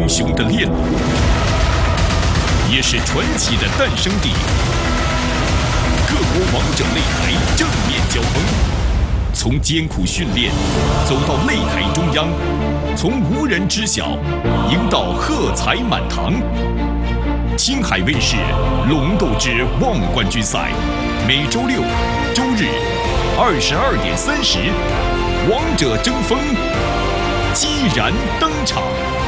英雄的炼炉，也是传奇的诞生地。各国王者擂台正面交锋，从艰苦训练走到擂台中央，从无人知晓赢到喝彩满堂。青海卫视《龙斗之望冠军赛》，每周六、周日22点30，王者争锋，激然登场。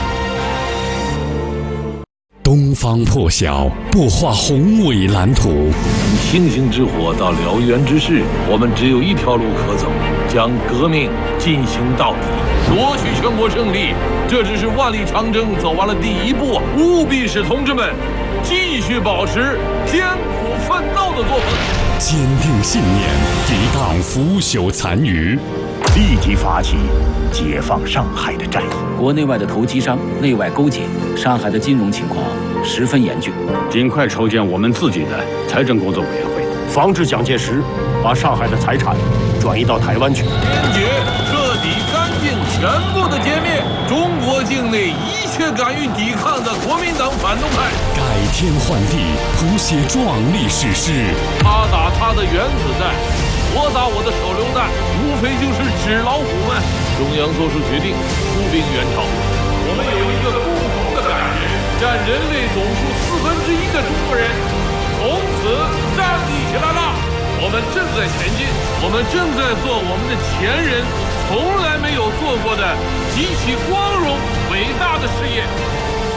东方破晓，不画宏伟蓝图。 从星星之火到燎原之势，我们只有一条路可走，将革命进行到底，夺取全国胜利。这只是万里长征走完了第一步，务必使同志们继续保持艰苦奋斗的作风， 坚定信念，抵挡腐朽残余， 立即发起解放上海的战役。 国内外的投机商内外勾结，上海的金融情况十分严峻， 尽快筹建我们自己的财政工作委员会， 防止蒋介石把上海的财产转移到台湾去。 坚决、彻底、干净、全部的歼灭中国境内一切敢于抵抗的国民党反动派， 改天换地，谱写壮丽史诗。 他打他的原子弹，我打我的手榴弹，无非就是纸老虎们。中央做出决定，出兵援朝。我们有一个共同的感觉，占人类总数1/4的中国人从此站立起来了。我们正在前进，我们正在做我们的前人从来没有做过的极其光荣伟大的事业。